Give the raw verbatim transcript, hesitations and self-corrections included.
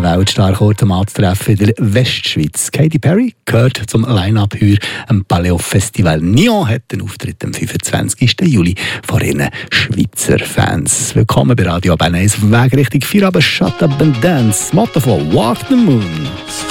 Weltstar kurz am Anzutreffen in der Westschweiz. Katy Perry gehört zum Line-Up heuer am Paleo Festival. Nyon hat den Auftritt am fünfundzwanzigsten Juli vor ihren Schweizer Fans. Willkommen bei Radio Bern eins auf dem Weg Richtung Feierabend. Shut up and dance. Motto von Walk the Moon.